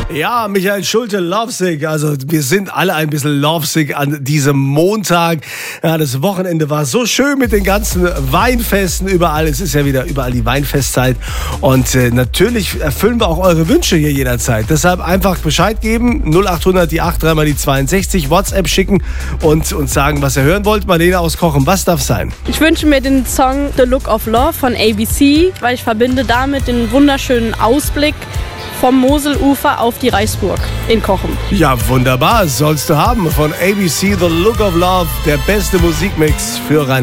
Ja, Michael Schulte, lovesick. Also wir sind alle ein bisschen lovesick an diesem Montag. Ja, das Wochenende war so schön mit den ganzen Weinfesten überall. Es ist ja wieder überall die Weinfestzeit. Und natürlich erfüllen wir auch eure Wünsche hier jederzeit. Deshalb einfach Bescheid geben, 0800 die 8, 3 mal die 62, WhatsApp schicken und uns sagen, was ihr hören wollt. Marlene aus Kochen, was darf sein? Ich wünsche mir den Song The Look of Love von ABC, weil ich verbinde damit den wunderschönen Ausblick vom Moselufer auf die Reichsburg in Kochen. Ja, wunderbar. Sollst du haben von ABC The Look of Love, der beste Musikmix für Rhein.